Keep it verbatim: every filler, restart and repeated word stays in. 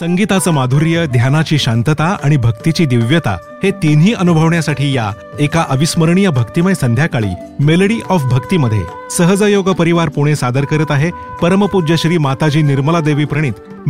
संगीताचं माधुर्य, ध्यानाची शांतता आणि भक्तीची दिव्यता हे तिन्ही अनुभवण्यासाठी या एका अविस्मरणीय भक्तिमय संध्याकाळी मेलडी ऑफ भक्तीमध्ये सहजयोग परिवार पुणे सादर करत आहे परमपूज्य श्री माताजी निर्मला देवी प्रणीत